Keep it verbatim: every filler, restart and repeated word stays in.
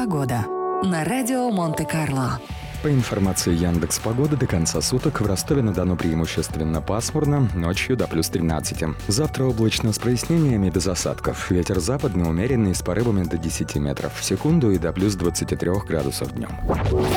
Погода на радио Монте-Карло. По информации Яндекс.Погоды, до конца суток в Ростове-на-Дону преимущественно пасмурно, ночью до плюс тринадцати. Завтра облачно с прояснениями без осадков. Ветер западный умеренный с порывами до десяти метров в секунду и до плюс двадцати трёх градусов днем.